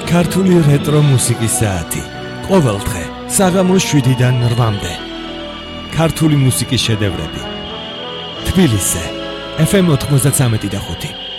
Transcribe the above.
ქართული რეტრო მუსიკის საათი. ყოველდღე საღამოს 7-დან 8-მდე. ქართული მუსიკის შედევრები. თბილისზე FM 93.5.